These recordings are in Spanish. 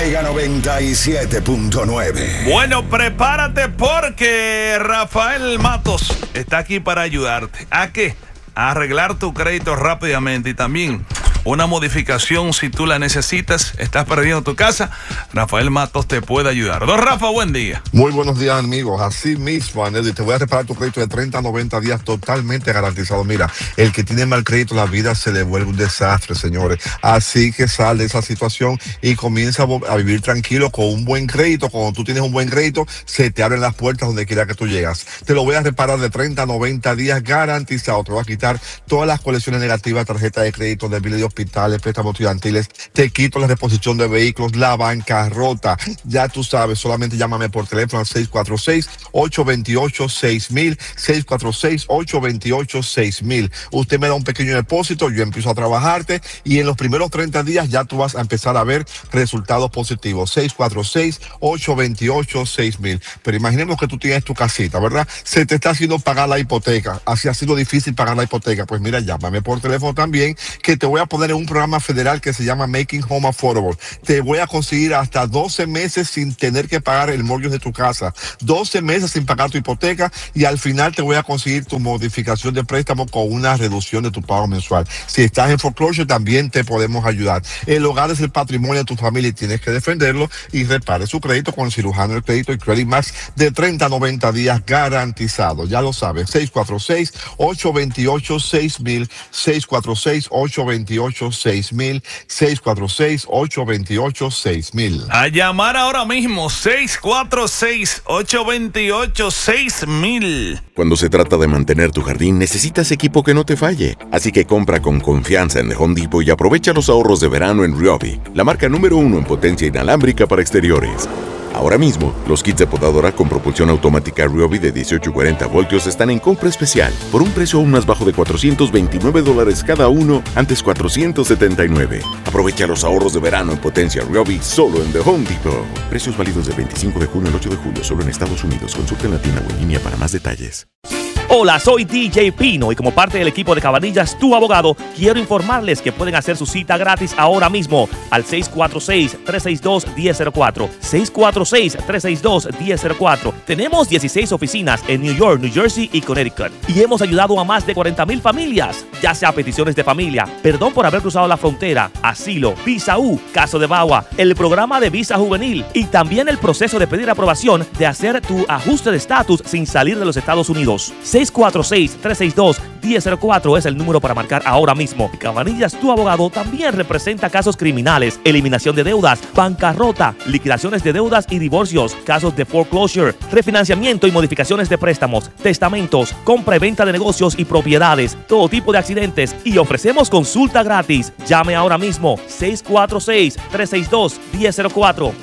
Mega 97.9. Bueno, prepárate porque Rafael Matos está aquí para ayudarte. ¿A qué? A arreglar tu crédito rápidamente y también una modificación si tú la necesitas. Estás perdiendo tu casa, Rafael Matos te puede ayudar. Don Rafa, buen día. Muy buenos días, amigos. Así mismo, Anel, te voy a reparar tu crédito de 30 a 90 días totalmente garantizado. Mira, el que tiene mal crédito, la vida se le vuelve un desastre, señores. Así que sal de esa situación y comienza a vivir tranquilo con un buen crédito. Cuando tú tienes un buen crédito, se te abren las puertas donde quiera que tú llegas. Te lo voy a reparar de 30 a 90 días garantizado. Te voy a quitar todas las colecciones negativas, tarjeta de crédito, de biles de hospitales, préstamos estudiantiles. Te quito la reposición de vehículos, la bancarrota. Ya tú sabes, solamente llámame por teléfono al 646-828-6000, 646-828-6000. Usted me da un pequeño depósito, yo empiezo a trabajarte y en los primeros 30 días ya tú vas a empezar a ver resultados positivos. 646-828-6000. Pero imaginemos que tú tienes tu casita, ¿verdad? Se te está haciendo pagar la hipoteca. Así ha sido difícil pagar la hipoteca. Pues mira, llámame por teléfono también, que te voy a poner en un programa federal que se llama Making Home Affordable. Te voy a conseguir hasta 12 meses sin tener que pagar el mortgage de tu casa, 12 meses sin pagar tu hipoteca y al final te voy a conseguir tu modificación de préstamo con una reducción de tu pago mensual. Si estás en foreclosure también te podemos ayudar. El hogar es el patrimonio de tu familia y tienes que defenderlo y repare su crédito con el cirujano del crédito y Credit Max de 30 a 90 días garantizado. Ya lo sabes, 646-828-6000, 646-828-6000, 646-828-6000. A llamar ahora mismo, 646-828-6000. Cuando se trata de mantener tu jardín, necesitas equipo que no te falle. Así que compra con confianza en The Home Depot y aprovecha los ahorros de verano en Ryobi, la marca número 1 en potencia inalámbrica para exteriores. Ahora mismo, los kits de podadora con propulsión automática Ryobi de 18-40 voltios están en compra especial por un precio aún más bajo de $429 cada uno, antes $479. Aprovecha los ahorros de verano en potencia Ryobi solo en The Home Depot. Precios válidos del 25 de junio al 8 de julio solo en Estados Unidos. Consulta en la tienda o en línea para más detalles. Hola, soy DJ Pino y como parte del equipo de Cabanillas, tu abogado, quiero informarles que pueden hacer su cita gratis ahora mismo al 646-362-1004. 646-362-1004. Tenemos 16 oficinas en New York, New Jersey y Connecticut y hemos ayudado a más de 40,000 familias, ya sea peticiones de familia, perdón por haber cruzado la frontera, asilo, visa U, caso de VAWA, el programa de visa juvenil y también el proceso de pedir aprobación de hacer tu ajuste de estatus sin salir de los Estados Unidos. 646-362-1004 es el número para marcar ahora mismo. Cabanillas, tu abogado, también representa casos criminales, eliminación de deudas, bancarrota, liquidaciones de deudas y divorcios, casos de foreclosure, refinanciamiento y modificaciones de préstamos, testamentos, compra y venta de negocios y propiedades, todo tipo de accidentes y ofrecemos consulta gratis. Llame ahora mismo 646-362-1004,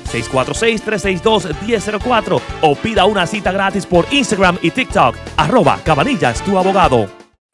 646-362-1004 o pida una cita gratis por Instagram y TikTok, @Cabanillas, tu abogado.